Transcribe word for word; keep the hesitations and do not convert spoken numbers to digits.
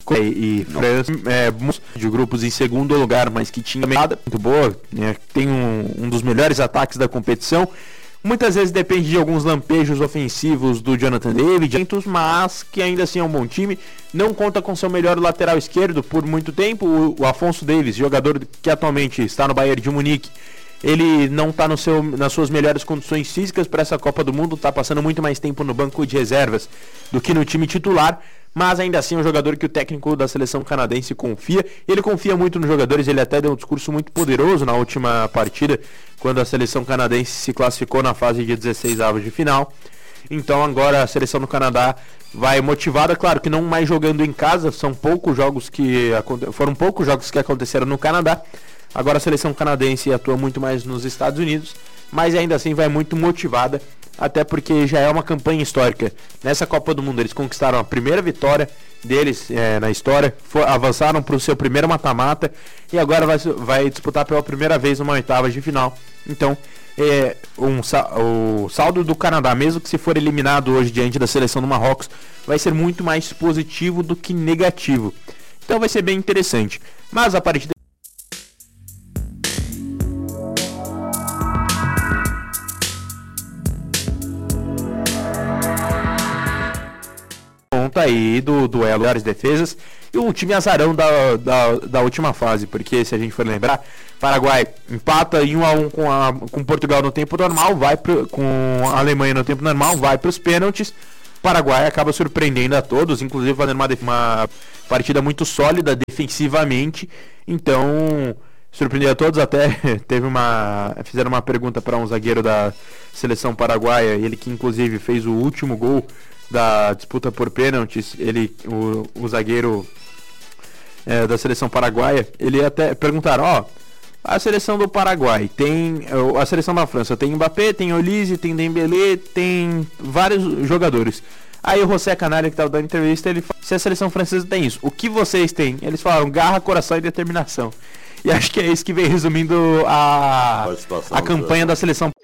e França é, de grupos em segundo lugar, mas que tinha uma muito boa, né? Tem um, um dos melhores ataques da competição. Muitas vezes depende de alguns lampejos ofensivos do Jonathan David, mas que ainda assim é um bom time. Não conta com seu melhor lateral esquerdo por muito tempo, o, o Afonso Davies, jogador que atualmente está no Bayern de Munique. Ele não está no seu, nas suas melhores condições físicas para essa Copa do Mundo, está passando muito mais tempo no banco de reservas do que no time titular, mas ainda assim é um jogador que o técnico da seleção canadense confia. Ele confia muito nos jogadores, ele até deu um discurso muito poderoso na última partida, quando a seleção canadense se classificou na fase de dezesseis avos de final. Então agora a seleção do Canadá vai motivada, claro que não mais jogando em casa, são poucos jogos que foram poucos jogos que aconteceram no Canadá. Agora a seleção canadense atua muito mais nos Estados Unidos, mas ainda assim vai muito motivada, até porque já é uma campanha histórica. Nessa Copa do Mundo eles conquistaram a primeira vitória deles é, na história, for, avançaram para o seu primeiro mata-mata e agora vai, vai disputar pela primeira vez uma oitava de final. Então é, um, o saldo do Canadá, mesmo que se for eliminado hoje diante da seleção do Marrocos, vai ser muito mais positivo do que negativo. Então vai ser bem interessante. Mas a partida aí do duelo das defesas e o time azarão da, da, da última fase, porque se a gente for lembrar, Paraguai empata em um a um com, a, com Portugal no tempo normal, vai pro, com a Alemanha no tempo normal, vai para os pênaltis. Paraguai acaba surpreendendo a todos, inclusive fazendo uma, uma partida muito sólida defensivamente, então surpreendeu a todos. Até teve uma fizeram uma pergunta para um zagueiro da seleção paraguaia, ele que inclusive fez o último gol da disputa por pênaltis, ele, o, o zagueiro é, da seleção paraguaia, ele até perguntaram, ó, a seleção do Paraguai tem, a seleção da França tem Mbappé, tem Olise, tem Dembélé, tem vários jogadores. Aí o José Canalha, que estava dando entrevista, ele falou, se a seleção francesa tem isso, o que vocês têm? Eles falaram, garra, coração e determinação. E acho que é isso que vem resumindo a, a campanha da seleção